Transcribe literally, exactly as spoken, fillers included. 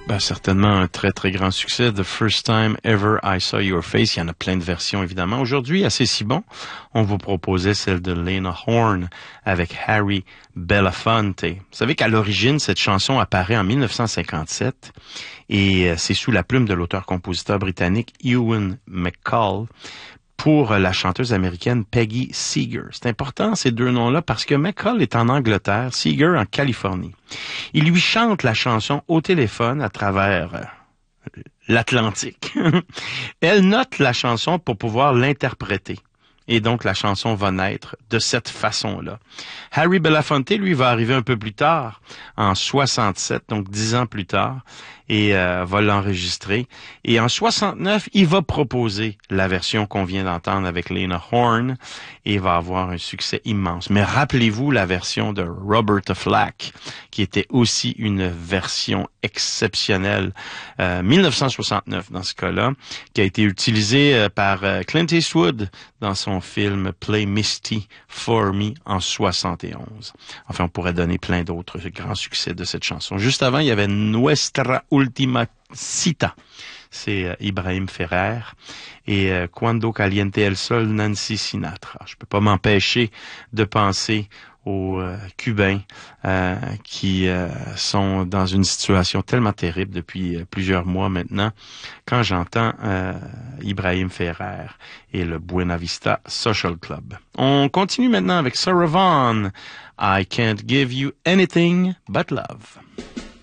Ben, certainement un très, très grand succès. The First Time Ever I Saw Your Face. Il y en a plein de versions, évidemment. Aujourd'hui, assez si bon, on vous proposait celle de Lena Horne avec Harry Belafonte. Vous savez qu'à l'origine, cette chanson apparaît en mille neuf cent cinquante-sept et c'est sous la plume de l'auteur-compositeur britannique Ewan MacColl pour la chanteuse américaine Peggy Seeger. C'est important, ces deux noms-là, parce que MacColl est en Angleterre, Seeger en Californie. Il lui chante la chanson au téléphone à travers euh, l'Atlantique. Elle note la chanson pour pouvoir l'interpréter. Et donc, la chanson va naître de cette façon-là. Harry Belafonte, lui, va arriver un peu plus tard, en soixante-sept, donc dix ans plus tard, et euh, va l'enregistrer. Et en soixante-neuf, il va proposer la version qu'on vient d'entendre avec Lena Horne, et va avoir un succès immense. Mais rappelez-vous la version de Roberta Flack, qui était aussi une version exceptionnelle, euh, mille neuf cent soixante-neuf dans ce cas-là, qui a été utilisée euh, par euh, Clint Eastwood dans son film Play Misty for Me en soixante et onze. Enfin, on pourrait donner plein d'autres grands succès de cette chanson. Juste avant, il y avait Nuestra Ultima Cita. C'est euh, Ibrahim Ferrer et euh, Cuando Caliente el Sol, Nancy Sinatra. Je peux pas m'empêcher de penser aux euh, Cubains euh, qui euh, sont dans une situation tellement terrible depuis euh, plusieurs mois maintenant, quand j'entends euh, Ibrahim Ferrer et le Buena Vista Social Club. On continue maintenant avec Sarah Vaughan, I Can't Give You Anything But Love.